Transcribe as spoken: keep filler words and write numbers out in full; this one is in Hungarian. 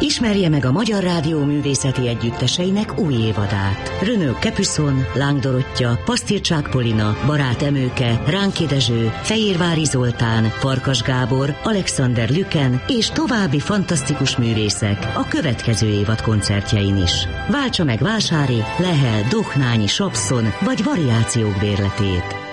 Ismerje meg a Magyar Rádió művészeti együtteseinek új évadát. Renaud Capuçon, Láng Dorottya, Pasztircsák Polina, Barát Emőke, Ránki Dezső, Fejérvári Zoltán, Farkas Gábor, Alexander Lüken és további fantasztikus művészek a következő évad koncertjein is. Váltsa meg Vásári, Lehel, Dohnányi, Sapszon vagy Variációk bérletét.